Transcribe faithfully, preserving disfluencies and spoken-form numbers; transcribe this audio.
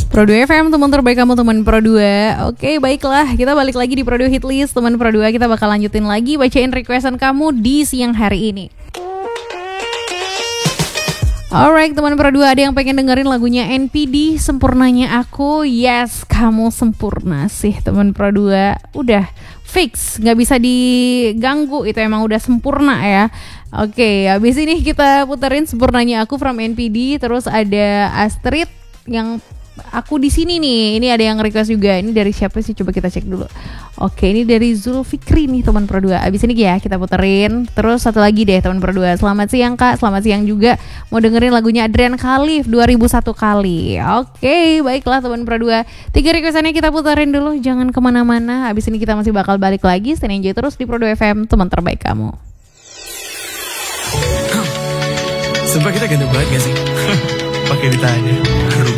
Pro dua F M, teman terbaik kamu, teman Pro dua. Oke, baiklah, kita balik lagi di Pro dua Hitlist. Teman Pro dua, kita bakal lanjutin lagi bacain requestan kamu di siang hari ini. Alright, teman Pro dua, ada yang pengen dengerin lagunya N P D, Sempurnanya Aku. Yes, kamu sempurna sih teman Pro dua. Udah fix, gak bisa diganggu, itu emang udah sempurna ya. Oke, habis ini kita puterin Sempurnanya Aku from N P D. Terus ada Astrid yang aku di sini nih. Ini ada yang request juga. Ini dari siapa sih? Coba kita cek dulu. Oke, ini dari Zulfikri nih teman Pro dua. Abis ini ya kita puterin. Terus satu lagi deh teman Pro dua. Selamat siang Kak. Selamat siang juga. Mau dengerin lagunya Adrian Khalif dua ribu satu kali. Oke, baiklah teman Pro dua. Tiga requestannya kita puterin dulu. Jangan kemana-mana. Abis ini kita masih bakal balik lagi. Stay enjoy terus di Pro dua F M, teman terbaik kamu. Sumpah kita ganteng banget gak sih? Pakai ditanya.